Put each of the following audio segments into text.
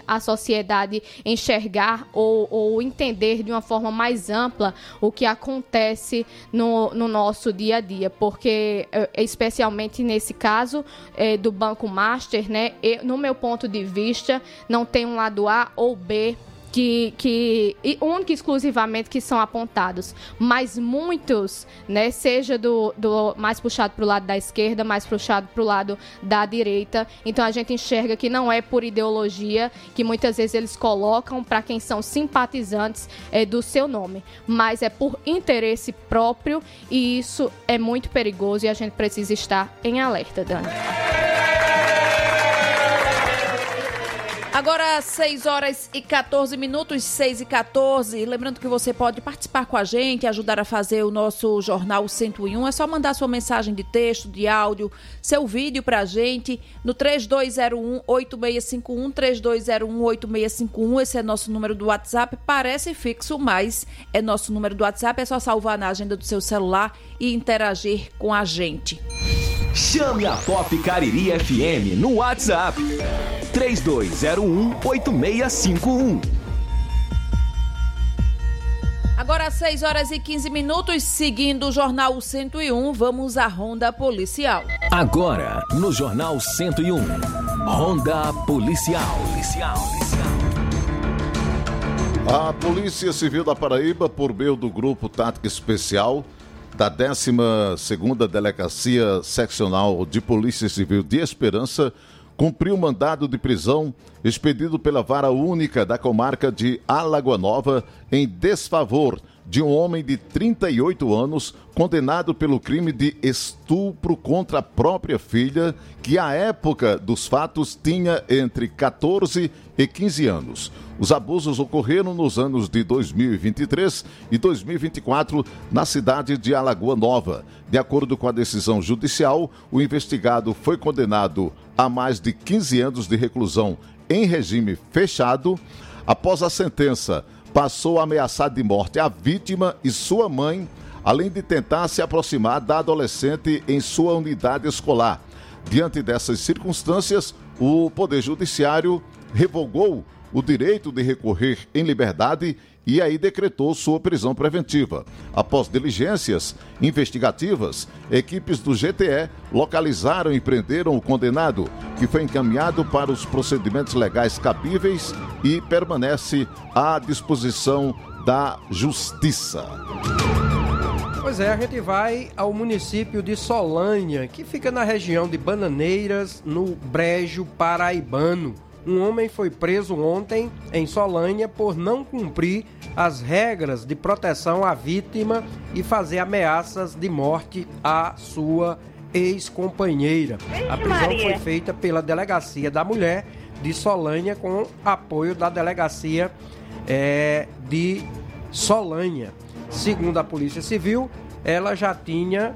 a sociedade enxergar ou entender de uma forma mais ampla o que acontece no nosso dia a dia, porque especialmente nesse caso do Banco Master, né, no meu ponto de vista, não tem um lado A ou B única e exclusivamente que são apontados, mas muitos, né, seja do mais puxado para o lado da esquerda, mais puxado para o lado da direita, então a gente enxerga que não é por ideologia, que muitas vezes eles colocam para quem são simpatizantes do seu nome, mas é por interesse próprio, e isso é muito perigoso e a gente precisa estar em alerta, Dani. Agora, 6h14, 6h14. Lembrando que você pode participar com a gente, ajudar a fazer o nosso Jornal 101. É só mandar sua mensagem de texto, de áudio, seu vídeo pra gente no 3201-8651, 3201-8651. Esse é nosso número do WhatsApp. Parece fixo, mas é nosso número do WhatsApp. É só salvar na agenda do seu celular e interagir com a gente. Chame a Pop Cariri FM no WhatsApp 3201-8651. Agora 6h15, seguindo o Jornal 101, vamos à Ronda Policial. Agora, no Jornal 101, Ronda Policial. A Polícia Civil da Paraíba, por meio do Grupo Tática Especial da 12ª Delegacia Seccional de Polícia Civil de Esperança, cumpriu mandado de prisão expedido pela Vara Única da Comarca de Alagoa Nova em desfavor de um homem de 38 anos condenado pelo crime de estupro contra a própria filha, que à época dos fatos tinha entre 14 e 15 anos. Os abusos ocorreram nos anos de 2023 e 2024 na cidade de Alagoa Nova. De acordo com a decisão judicial, o investigado foi condenado a mais de 15 anos de reclusão em regime fechado. Após a sentença, passou a ameaçar de morte a vítima e sua mãe, além de tentar se aproximar da adolescente em sua unidade escolar. Diante dessas circunstâncias, o Poder Judiciário revogou o direito de recorrer em liberdade e aí decretou sua prisão preventiva. Após diligências investigativas, equipes do GTE localizaram e prenderam o condenado, que foi encaminhado para os procedimentos legais cabíveis e permanece à disposição da Justiça. Pois é, a gente vai ao município de Solânea, que fica na região de Bananeiras, no Brejo Paraibano. Um homem foi preso ontem em Solânea por não cumprir as regras de proteção à vítima e fazer ameaças de morte à sua ex-companheira. A prisão foi feita pela Delegacia da Mulher de Solânea com apoio da Delegacia de Solânea. Segundo a Polícia Civil, ele já tinha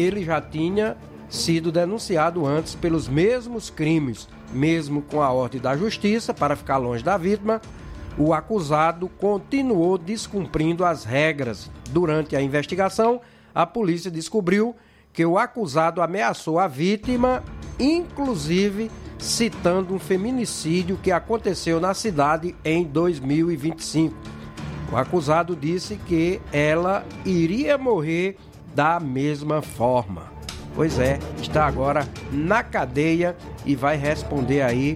sido denunciado antes pelos mesmos crimes. Mesmo com a ordem da Justiça para ficar longe da vítima, o acusado continuou descumprindo as regras. Durante a investigação, a polícia descobriu que o acusado ameaçou a vítima, inclusive citando um feminicídio que aconteceu na cidade em 2025. O acusado disse que ela iria morrer da mesma forma. Pois é, está agora na cadeia e vai responder aí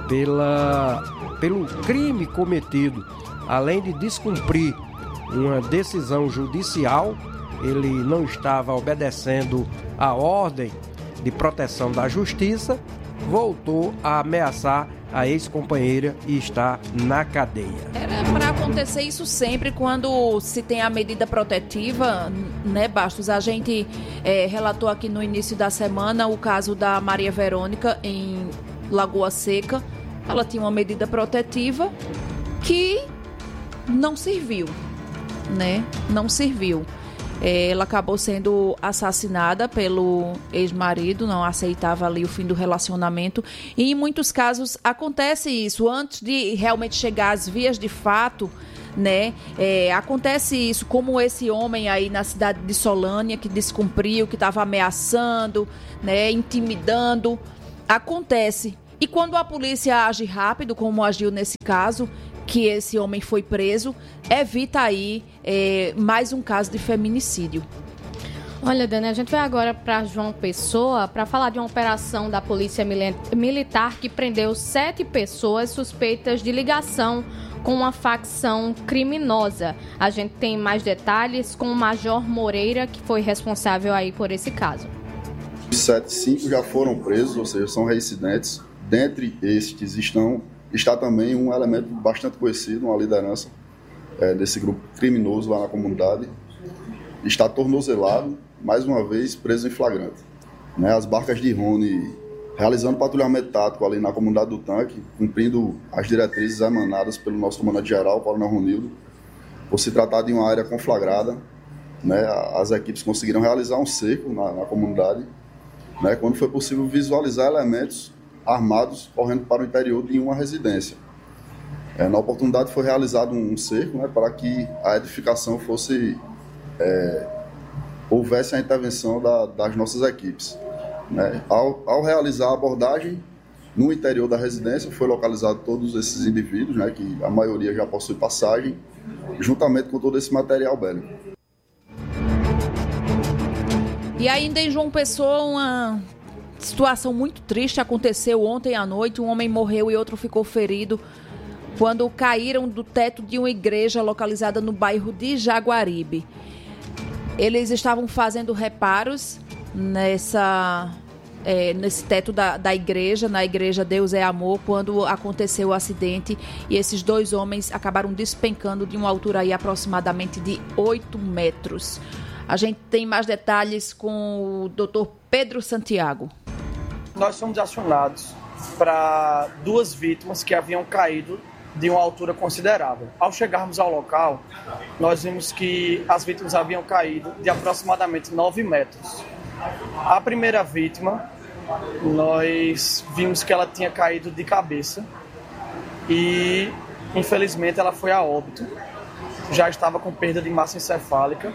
pelo crime cometido. Além de descumprir uma decisão judicial, ele não estava obedecendo a ordem de proteção da Justiça, voltou a ameaçar a ex-companheira e está na cadeia. Era para acontecer isso sempre quando se tem a medida protetiva, né, Bastos? A gente relatou aqui no início da semana o caso da Maria Verônica em Lagoa Seca. Ela tinha uma medida protetiva que não serviu, né? Não serviu. Ela acabou sendo assassinada pelo ex-marido, não aceitava ali o fim do relacionamento. E em muitos casos acontece isso, antes de realmente chegar às vias de fato, né? Acontece isso, como esse homem aí na cidade de Solânea, que descumpriu, que estava ameaçando, né? Intimidando. Acontece. E quando a polícia age rápido, como agiu nesse caso, que esse homem foi preso, evita aí mais um caso de feminicídio. Olha, Dani, a gente vai agora para João Pessoa para falar de uma operação da Polícia Militar que prendeu 7 pessoas suspeitas de ligação com uma facção criminosa. A gente tem mais detalhes com o Major Moreira, que foi responsável aí por esse caso. 5 já foram presos, ou seja, são reincidentes. Dentre estes está também um elemento bastante conhecido, uma liderança desse grupo criminoso lá na comunidade. Está tornozelado, mais uma vez preso em flagrante. As barcas de Rony realizando patrulhamento tático ali na comunidade do Tanque, cumprindo as diretrizes emanadas pelo nosso comandante-geral, Coronel Ronildo. Por se tratar de uma área conflagrada, as equipes conseguiram realizar um cerco na comunidade, quando foi possível visualizar elementos armados correndo para o interior de uma residência. Na oportunidade foi realizado um cerco para que a edificação houvesse a intervenção das nossas equipes. Ao realizar a abordagem no interior da residência, foi localizado todos esses indivíduos, que a maioria já possui passagem, juntamente com todo esse material bélico. E ainda em João Pessoa, uma situação muito triste aconteceu ontem à noite. Um homem morreu e outro ficou ferido quando caíram do teto de uma igreja localizada no bairro de Jaguaribe. Eles estavam fazendo reparos nesse teto da igreja, na igreja Deus é Amor, quando aconteceu o acidente e esses 2 homens acabaram despencando de uma altura aí aproximadamente de 8 metros. A gente tem mais detalhes com o Dr. Pedro Santiago. Nós fomos acionados para 2 vítimas que haviam caído de uma altura considerável. Ao chegarmos ao local, nós vimos que as vítimas haviam caído de aproximadamente 9 metros. A primeira vítima, nós vimos que ela tinha caído de cabeça e, infelizmente, ela foi a óbito. Já estava com perda de massa encefálica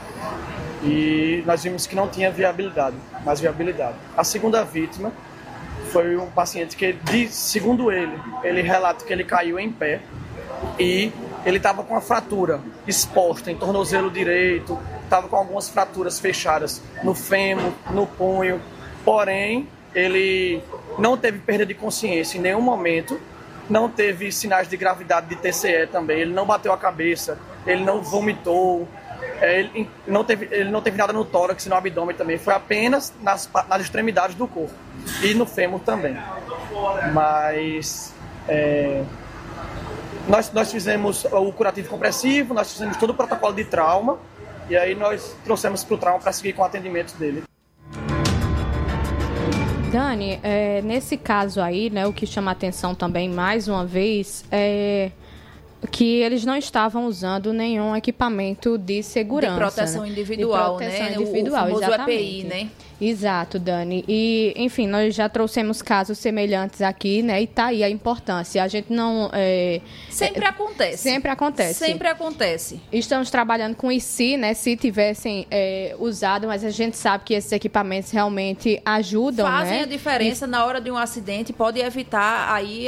e nós vimos que não tinha mais viabilidade. A segunda vítima foi um paciente que, segundo ele relata que ele caiu em pé e ele estava com uma fratura exposta em tornozelo direito, estava com algumas fraturas fechadas no fêmur, no punho, porém ele não teve perda de consciência em nenhum momento, não teve sinais de gravidade de TCE também, ele não bateu a cabeça, ele não vomitou, ele não teve nada no tórax e no abdômen também, foi apenas nas extremidades do corpo e no fêmur também. Mas nós fizemos o curativo compressivo, nós fizemos todo o protocolo de trauma e aí nós trouxemos para o trauma para seguir com o atendimento dele. Dani, nesse caso aí, o que chama a atenção também, mais uma vez, que eles não estavam usando nenhum equipamento de segurança. De proteção individual, de proteção individual, o famoso exatamente. EPI, né? Exato, Dani. E, enfim, nós já trouxemos casos semelhantes aqui, e tá aí a importância. A gente não... Sempre acontece. Sempre acontece. Sempre acontece. Estamos trabalhando com IC, se tivessem usado, mas a gente sabe que esses equipamentos realmente ajudam, Fazem a diferença na hora de um acidente, pode evitar aí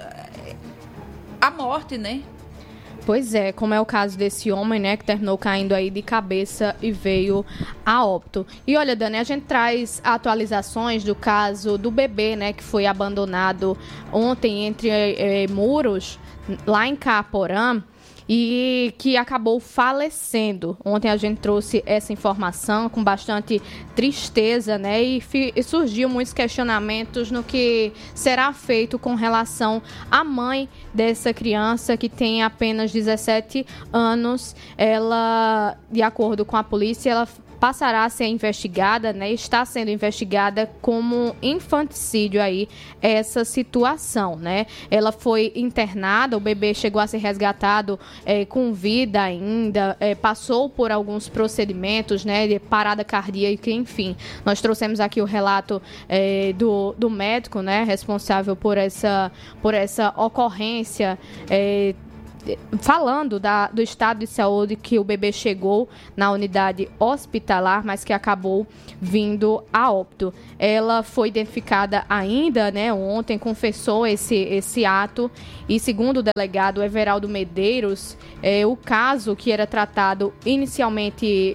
a morte, né? Pois é, como é o caso desse homem, que terminou caindo aí de cabeça e veio a óbito. E olha, Dani, a gente traz atualizações do caso do bebê, que foi abandonado ontem entre muros, lá em Caaporã, e que acabou falecendo. Ontem a gente trouxe essa informação com bastante tristeza, e surgiu muitos questionamentos no que será feito com relação à mãe dessa criança que tem apenas 17 anos. Ela, de acordo com a polícia, ela passará a ser investigada, está sendo investigada como infanticídio aí essa situação, Ela foi internada, o bebê chegou a ser resgatado com vida ainda, passou por alguns procedimentos, de parada cardíaca, enfim. Nós trouxemos aqui o relato do médico, responsável por essa ocorrência, falando do estado de saúde que o bebê chegou na unidade hospitalar, mas que acabou vindo a óbito. Ela foi identificada ainda, né, ontem, confessou esse ato e, segundo o delegado Everaldo Medeiros, o caso que era tratado inicialmente,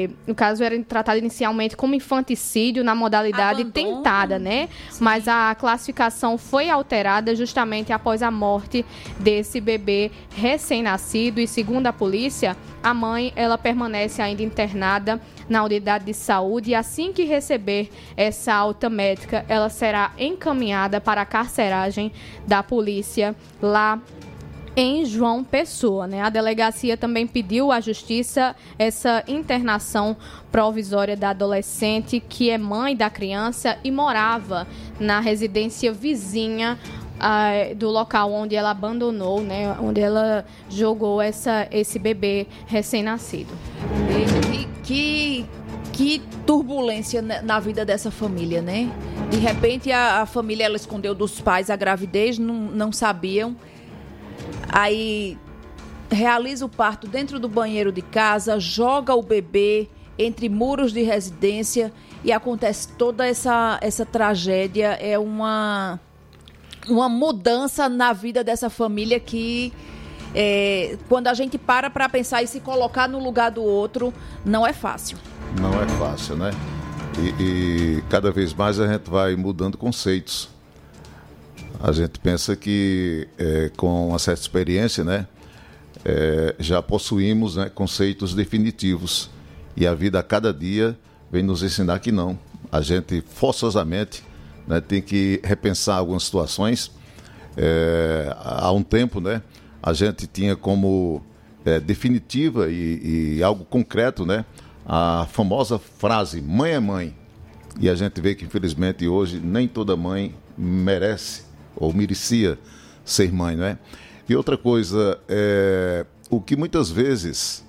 como infanticídio na modalidade Abandono. tentada, né? Sim. Mas a classificação foi alterada justamente após a morte desse bebê recém-nascido e, segundo a polícia, a mãe ela permanece ainda internada na unidade de saúde e assim que receber essa alta médica, ela será encaminhada para a carceragem da polícia lá em João Pessoa, né? A delegacia também pediu à Justiça essa internação provisória da adolescente, que é mãe da criança e morava na residência vizinha do local onde ela abandonou, né? Onde ela jogou esse bebê recém-nascido. Que turbulência na vida dessa família, né? De repente a família ela escondeu dos pais a gravidez, não sabiam. Aí realiza o parto dentro do banheiro de casa, joga o bebê entre muros de residência e acontece toda essa tragédia. É uma mudança na vida dessa família que, quando a gente para pensar e se colocar no lugar do outro, não é fácil. Não é fácil, né? E cada vez mais a gente vai mudando conceitos. A gente pensa que com uma certa experiência, né, já possuímos, né, conceitos definitivos. E a vida a cada dia vem nos ensinar que não. A gente forçosamente, né, tem que repensar algumas situações. Há um tempo, né, a gente tinha como definitiva e algo concreto, né, a famosa frase, mãe é mãe. E a gente vê que, infelizmente, hoje nem toda mãe merece ou merecia ser mãe, não é? E outra coisa, o que muitas vezes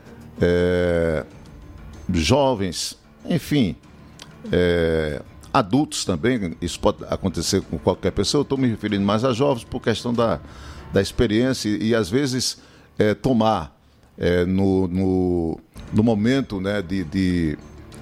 jovens, enfim, adultos também, isso pode acontecer com qualquer pessoa, eu estou me referindo mais a jovens por questão da experiência e às vezes tomar no momento, né, de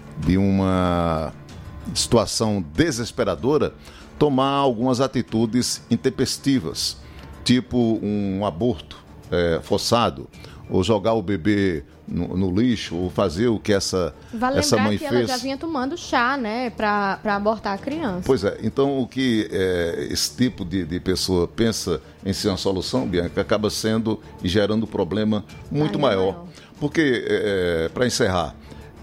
uma situação desesperadora, tomar algumas atitudes intempestivas, tipo um aborto forçado, ou jogar o bebê no lixo, ou fazer o que essa mãe fez. Ela já vinha tomando chá, né, para abortar a criança. Pois é, então o que esse tipo de pessoa pensa em ser uma solução, Bianca, acaba sendo e gerando um problema muito maior. Porque, para encerrar,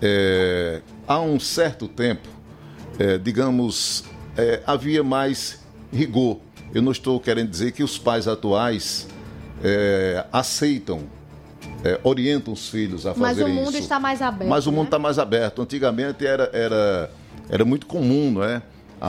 há um certo tempo, digamos, havia mais rigor. Eu não estou querendo dizer que os pais atuais aceitam, orientam os filhos a fazer isso. Mas o mundo está mais aberto. Mas o mundo está mais aberto. Antigamente era muito comum, não é?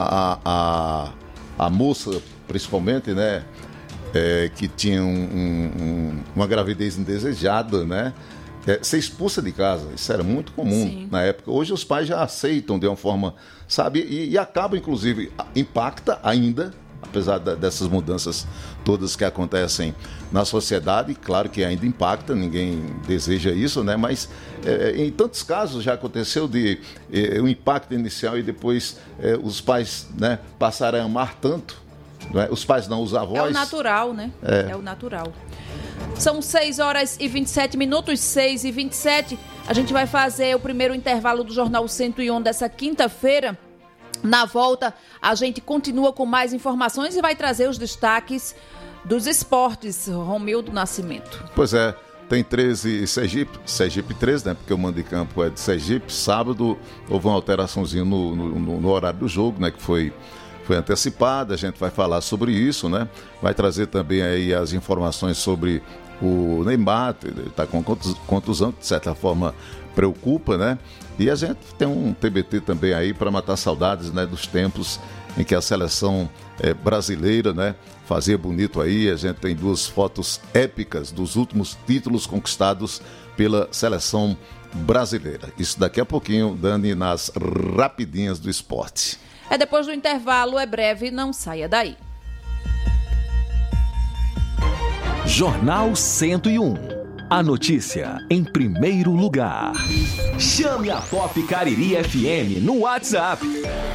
A moça, principalmente, né, que tinha uma gravidez indesejada, né, ser expulsa de casa. Isso era muito comum. Sim. Na época. Hoje os pais já aceitam de uma forma, sabe, e acaba, inclusive, impacta ainda, apesar dessas mudanças todas que acontecem na sociedade, claro que ainda impacta, ninguém deseja isso, né? Mas em tantos casos já aconteceu de um impacto inicial e depois os pais, né, passarem a amar tanto, né? Os pais não, os avós. É o natural, né? É o natural. São 6h27, 6h27. A gente vai fazer o primeiro intervalo do Jornal 101 dessa quinta-feira. Na volta, a gente continua com mais informações e vai trazer os destaques dos esportes. Romildo Nascimento. Pois é, tem 13 Sergipe 13, né? Porque o mando de campo é de Sergipe. Sábado houve uma alteraçãozinha no horário do jogo, né? Que foi antecipada. A gente vai falar sobre isso, né? Vai trazer também aí as informações sobre o Neymar, está com contusão, que de certa forma preocupa, né? E a gente tem um TBT também aí para matar saudades, né, dos tempos em que a seleção brasileira, né, fazia bonito aí. A gente tem 2 fotos épicas dos últimos títulos conquistados pela seleção brasileira. Isso daqui a pouquinho, Dani, nas rapidinhas do esporte. Depois do intervalo, é breve, não saia daí. Jornal 101. A notícia em primeiro lugar. Chame a Pop Cariri FM no WhatsApp.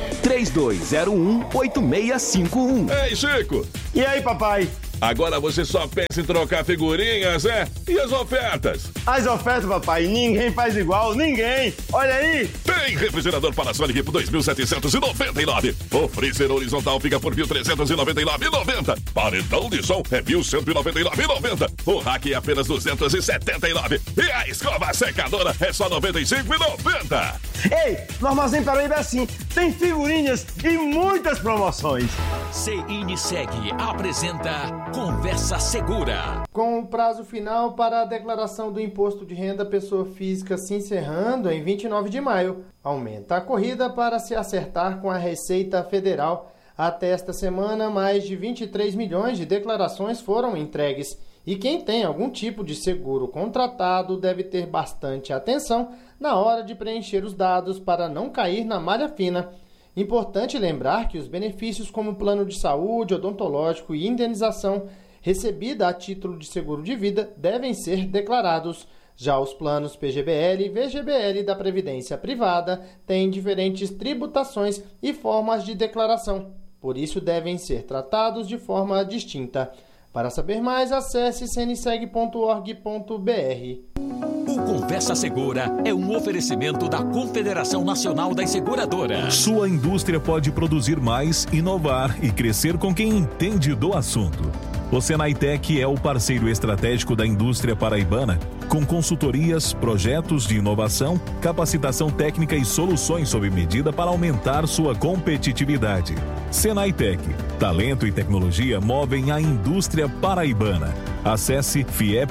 3201-8651. Ei, Chico! E aí, papai? Agora você só pensa em trocar figurinhas, é? E as ofertas? As ofertas, papai, ninguém faz igual, ninguém! Olha aí! Tem refrigerador Panasonic por 2.799. O freezer horizontal fica por 1.399,90. Paredão de som é 1.199,90. O rack é apenas 279. E a escova secadora é só 95,90. Ei, no Armazém Paraíba é assim, tem figurinhas e muitas promoções. CINSEG apresenta Conversa Segura. Com o prazo final para a declaração do Imposto de Renda Pessoa Física se encerrando em 29 de maio, aumenta a corrida para se acertar com a Receita Federal. Até esta semana, mais de 23 milhões de declarações foram entregues. E quem tem algum tipo de seguro contratado deve ter bastante atenção na hora de preencher os dados para não cair na malha fina. Importante lembrar que os benefícios como plano de saúde, odontológico e indenização recebida a título de seguro de vida devem ser declarados. Já os planos PGBL e VGBL da Previdência Privada têm diferentes tributações e formas de declaração, por isso devem ser tratados de forma distinta. Para saber mais, acesse cnseg.org.br. O Conversa Segura é um oferecimento da Confederação Nacional das Seguradoras. Sua indústria pode produzir mais, inovar e crescer com quem entende do assunto. O Senaitec é o parceiro estratégico da indústria paraibana, com consultorias, projetos de inovação, capacitação técnica e soluções sob medida para aumentar sua competitividade. Senaitec, talento e tecnologia movem a indústria paraibana. Acesse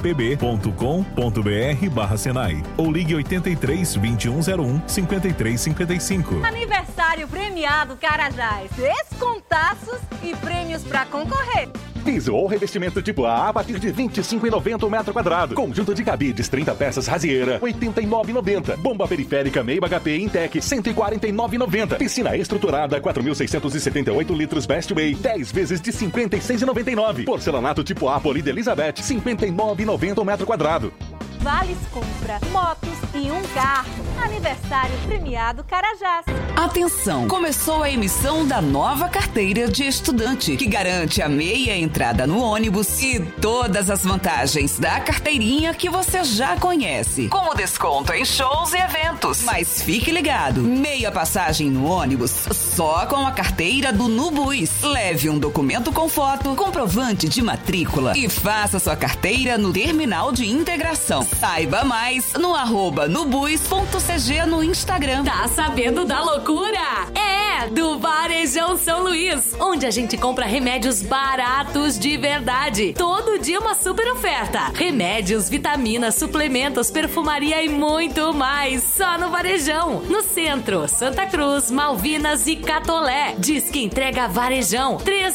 fiepb.com.br/Senai ou ligue 83 2101 5355. Aniversário premiado Carajás. Descontaços e prêmios para concorrer. Piso ou revestimento tipo A partir de R$ 25,90 o metro quadrado. Conjunto de cabides 30 peças Razieira, R$ 89,90. Bomba periférica Meio HP Intec, R$ 149,90. Piscina estruturada 4.678 litros Best Way, 10 vezes de R$ 56,99. Porcelanato tipo A Polida Elizabeth, R$ 59,90 o metro quadrado. Vales compra, motos e um carro. Aniversário premiado Carajás. Atenção! Começou a emissão da nova carteira de estudante, que garante a meia entrada no ônibus e todas as vantagens da carteirinha que você já conhece, como desconto em shows e eventos. Mas fique ligado, meia passagem no ônibus só com a carteira do Nubus. Leve um documento com foto, comprovante de matrícula e faça sua carteira no terminal de integração. Saiba mais no @nubus.cg no Instagram. Tá sabendo da loucura? É, do Varejão São Luís, onde a gente compra remédios baratos de verdade. Todo dia uma super oferta. Remédios, vitaminas, suplementos, perfumaria e muito mais. Só no Varejão. No centro, Santa Cruz, Malvinas e Catolé. Diz que entrega Varejão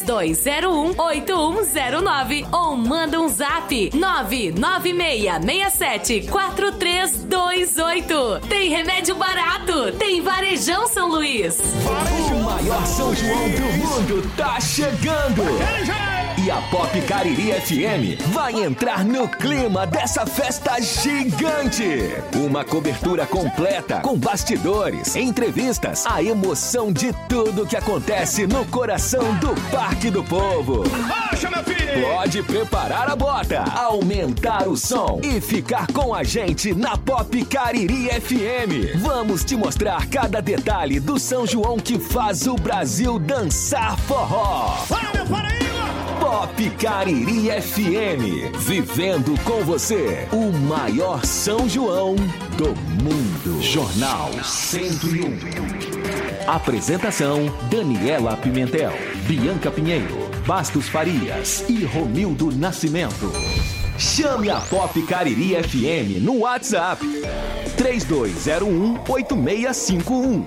3201-8109 ou manda um zap 99667 4328. Tem remédio barato, tem Varejão São Luís. O maior São João do mundo tá chegando. E a Pop Cariri FM vai entrar no clima dessa festa gigante. Uma cobertura completa com bastidores, entrevistas, a emoção de tudo que acontece no coração do Parque do Povo. Marcha, meu filho! Pode preparar a bota, aumentar o som e ficar com a gente na Pop Cariri FM. Vamos te mostrar cada detalhe do São João que faz o Brasil dançar forró. Para, meu Paraíba! Pop Cariri FM, vivendo com você o maior São João do mundo. Jornal 101. Apresentação: Daniela Pimentel, Bianca Pinheiro, Bastos Farias e Romildo Nascimento. Chame a Pop Cariri FM no WhatsApp 3201-8651.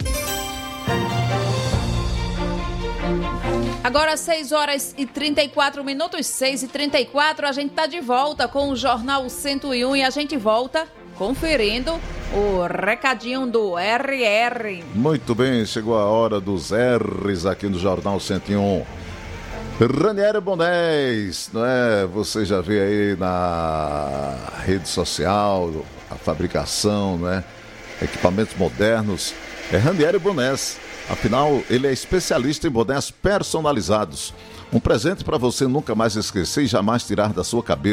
Agora 6 horas e 34 minutos, 6h34, a gente tá de volta com o Jornal 101 e a gente volta conferindo o recadinho do RR. Muito bem, chegou a hora dos R's aqui no Jornal 101. Ranieri Bonés, não é? Você já vê aí na rede social a fabricação, não é? Equipamentos modernos. É Ranieri Bonés. Afinal, ele é especialista em bonés personalizados. Um presente para você nunca mais esquecer e jamais tirar da sua cabeça.